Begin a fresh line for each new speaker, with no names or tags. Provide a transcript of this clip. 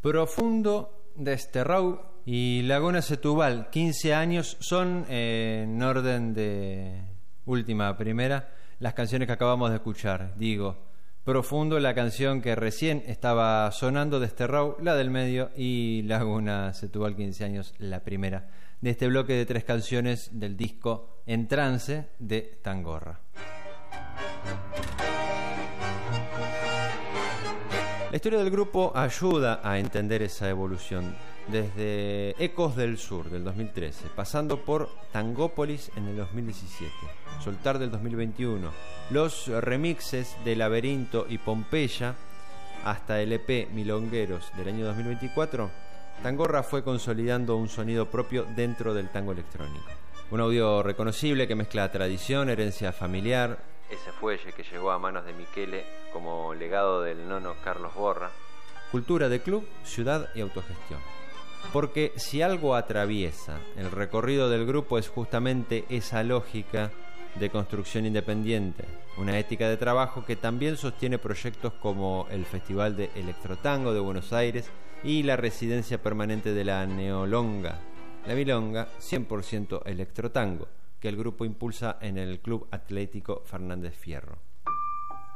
Profundo, Desterrau y Laguna Setúbal, 15 años, son en orden de última a primera las canciones que acabamos de escuchar. Digo, Profundo, la canción que recién estaba sonando, Desterrau, la del medio, y Laguna Setúbal, 15 años, la primera de este bloque de 3 canciones del disco En Trance de Tangorra. La historia del grupo ayuda a entender esa evolución, desde Ecos del Sur del 2013, pasando por Tangópolis en el 2017, Soltar del 2021, los remixes de Laberinto y Pompeya, hasta el EP Milongueros del año 2024, Tangorra fue consolidando un sonido propio dentro del tango electrónico. Un audio reconocible que mezcla tradición, herencia familiar, ese fuelle que llegó a manos de Michele como legado del nono Carlos Borra, cultura de club, ciudad y autogestión. Porque si algo atraviesa el recorrido del grupo es justamente esa lógica de construcción independiente, una ética de trabajo que también sostiene proyectos como el Festival de Electrotango de Buenos Aires y la residencia permanente de la Neolonga, la Milonga 100% Electrotango, que el grupo impulsa en el Club Atlético Fernández Fierro.